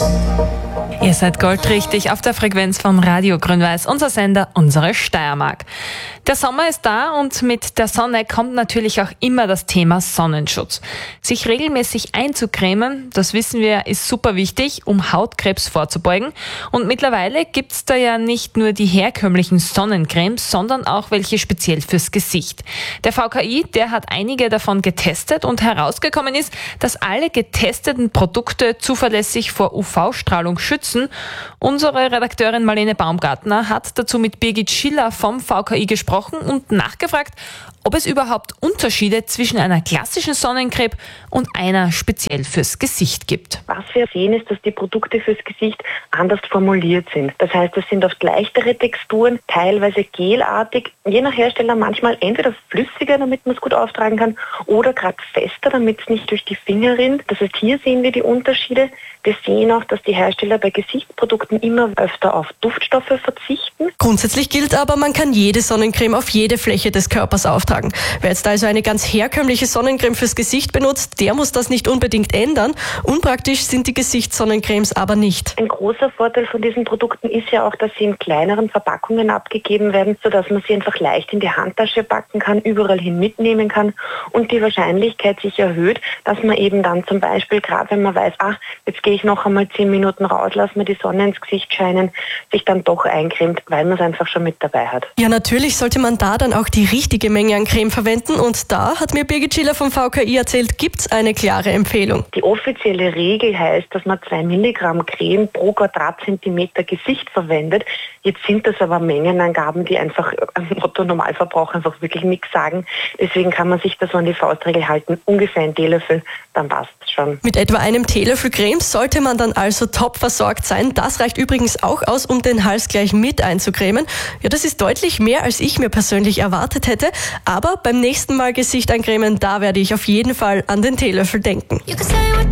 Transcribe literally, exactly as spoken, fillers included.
Ihr seid goldrichtig auf der Frequenz von Radio Grün-Weiß, unser Sender, unsere Steiermark. Der Sommer ist da und mit der Sonne kommt natürlich auch immer das Thema Sonnenschutz. Sich regelmäßig einzucremen, das wissen wir, ist super wichtig, um Hautkrebs vorzubeugen. Und mittlerweile gibt's da ja nicht nur die herkömmlichen Sonnencremes, sondern auch welche speziell fürs Gesicht. Der V K I, der hat einige davon getestet und herausgekommen ist, dass alle getesteten Produkte zuverlässig vor U V-Strahlung schützen. Unsere Redakteurin Marlene Baumgartner hat dazu mit Birgit Schiller vom V K I gesprochen und nachgefragt, ob es überhaupt Unterschiede zwischen einer klassischen Sonnencreme und einer speziell fürs Gesicht gibt. Was wir sehen, ist, dass die Produkte fürs Gesicht anders formuliert sind. Das heißt, das sind oft leichtere Texturen, teilweise gelartig, je nach Hersteller manchmal entweder flüssiger, damit man es gut auftragen kann, oder gerade fester, damit es nicht durch die Finger rinnt. Das heißt, hier sehen wir die Unterschiede. Wir sehen auch, dass die Hersteller bei Gesichtsprodukten immer öfter auf Duftstoffe verzichten. Grundsätzlich gilt aber, man kann jede Sonnencreme auf jede Fläche des Körpers auftragen. Wer jetzt also eine ganz herkömmliche Sonnencreme fürs Gesicht benutzt, der muss das nicht unbedingt ändern. Unpraktisch sind die Gesichtssonnencremes aber nicht. Ein großer Vorteil von diesen Produkten ist ja auch, dass sie in kleineren Verpackungen abgegeben werden, sodass man sie einfach leicht in die Handtasche packen kann, überall hin mitnehmen kann und die Wahrscheinlichkeit sich erhöht, dass man eben dann zum Beispiel, gerade wenn man weiß, ach, jetzt gehe ich noch einmal zehn Minuten raus, lass mir die Sonne ins Gesicht scheinen, sich dann doch eincremt, weil man es einfach schon mit dabei hat. Ja, natürlich sollte man da dann auch die richtige Menge an Creme verwenden und da hat mir Birgit Schiller vom V K I erzählt, gibt's eine klare Empfehlung. Die offizielle Regel heißt, dass man zwei Milligramm Creme pro Quadratzentimeter Gesicht verwendet. Jetzt sind das aber Mengenangaben, die einfach am Motto Normalverbrauch einfach wirklich nichts sagen. Deswegen kann man sich da so an die Faustregel halten, ungefähr ein Teelöffel, dann passt es schon. Mit etwa einem Teelöffel Creme sollte man dann also top versorgt sein. Das reicht übrigens auch aus, um den Hals gleich mit einzucremen. Ja, das ist deutlich mehr, als ich mir persönlich erwartet hätte. Aber beim nächsten Mal Gesicht eincremen, da werde ich auf jeden Fall an den Teelöffel denken.